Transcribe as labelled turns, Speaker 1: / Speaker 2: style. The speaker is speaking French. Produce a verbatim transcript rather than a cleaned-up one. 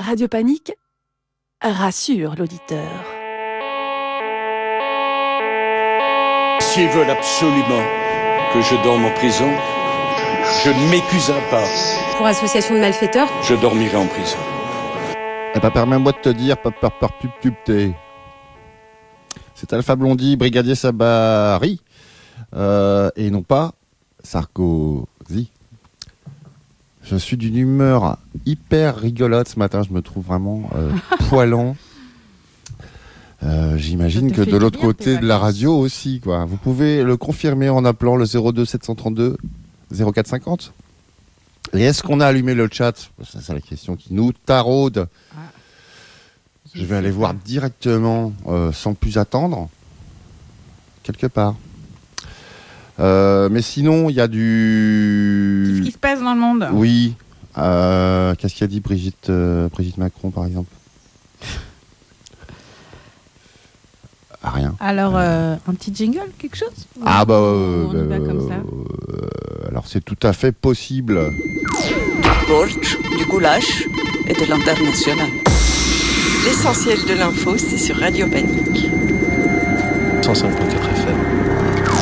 Speaker 1: Radio Panique rassure l'auditeur.
Speaker 2: S'ils veulent absolument que je dorme en prison, je ne m'écuserai pas.
Speaker 3: Pour association de malfaiteurs,
Speaker 2: je dormirai en prison.
Speaker 4: Eh ben, permets-moi de te dire, pop, pop, pop, pub, pub, t'es. C'est Alpha Blondy, Brigadier Sabari, euh, et non pas Sarkozy. Je suis d'une humeur hyper rigolote ce matin, je me trouve vraiment euh, poilant. Euh, j'imagine que de l'autre côté de la radio aussi, quoi. Vous pouvez le confirmer en appelant le zéro deux sept cent trente-deux zéro quatre cinquante. Et est-ce qu'on a allumé le chat ? Ça, c'est la question qui nous taraude. Ah, je, je vais aller voir directement, euh, sans plus attendre, quelque part. Euh, mais sinon, il y a du...
Speaker 5: Qu'est-ce qui se passe dans le monde ?
Speaker 4: Oui. Euh, qu'est-ce qu'a dit Brigitte, euh, Brigitte Macron, par exemple ? Ah, rien.
Speaker 5: Alors, euh, un petit jingle, quelque chose ?
Speaker 4: Ah bah... Euh,
Speaker 5: on y va
Speaker 4: euh,
Speaker 5: comme ça.
Speaker 4: euh, alors, c'est tout à fait possible.
Speaker 6: Du porch, du goulash et de l'international. L'essentiel de l'info, c'est sur Radio Panique.
Speaker 2: cent cinq virgule quatre F M.